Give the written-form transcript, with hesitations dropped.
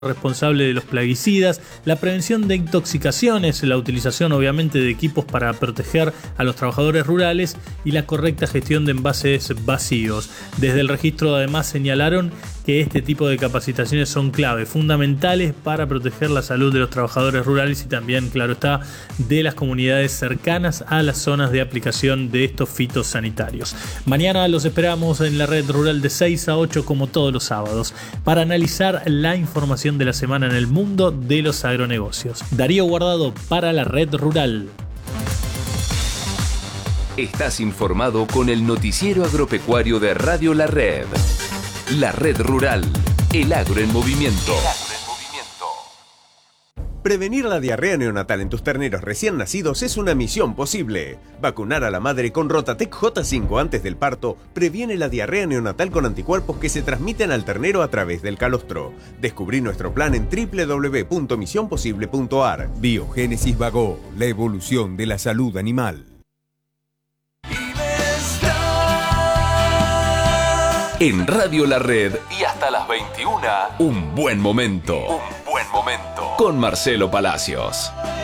responsable de los plaguicidas, la prevención de intoxicaciones, la utilización obviamente de equipos para proteger a los trabajadores rurales y la correcta gestión de envases vacíos. Desde el registro además señalaron que este tipo de capacitaciones son clave, fundamentales para proteger la salud de los trabajadores rurales y también, claro está, de las comunidades cercanas a las zonas de aplicación de estos fitosanitarios. Mañana los esperamos en la Red Rural de 6 a 8 como todos los sábados para analizar la información de la semana en el mundo de los agronegocios. Darío Guardado para la Red Rural. Estás informado con el noticiero agropecuario de Radio La Red. La Red Rural, el agro en movimiento. Prevenir la diarrea neonatal en tus terneros recién nacidos es una misión posible. Vacunar a la madre con Rotatec J5 antes del parto previene la diarrea neonatal con anticuerpos que se transmiten al ternero a través del calostro. Descubrí nuestro plan en www.misionposible.ar. Biogénesis Bagó, la evolución de la salud animal. En Radio La Red y hasta las 21, un buen momento. Con Marcelo Palacios.